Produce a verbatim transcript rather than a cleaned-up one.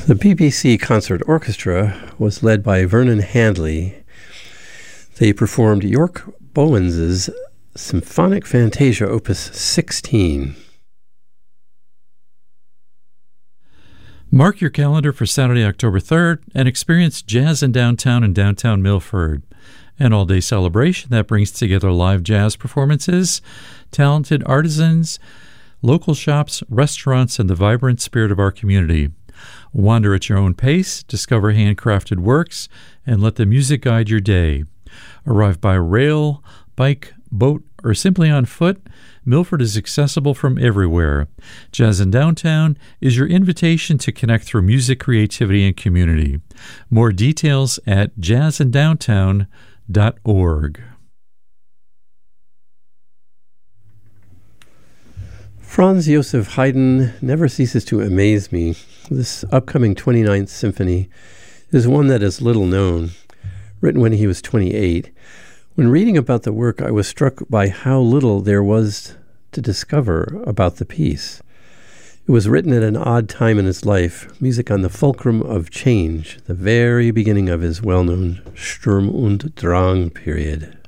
The B B C Concert Orchestra was led by Vernon Handley. They performed York Bowens' Symphonic Fantasia Opus sixteen. Mark your calendar for Saturday, October third, and experience Jazz in Downtown in downtown Milford, an all-day celebration that brings together live jazz performances, talented artisans, local shops, restaurants, and the vibrant spirit of our community. Wander at your own pace, discover handcrafted works, and let the music guide your day. Arrive by rail, bike, boat, or simply on foot, Milford is accessible from everywhere. Jazz in Downtown is your invitation to connect through music, creativity, and community. More details at jazz in downtown dot org. Franz Joseph Haydn never ceases to amaze me. This upcoming twenty-ninth symphony is one that is little known, written when he was twenty-eight. When reading about the work, I was struck by how little there was to discover about the piece. It was written at an odd time in his life, music on the fulcrum of change, the very beginning of his well-known Sturm und Drang period.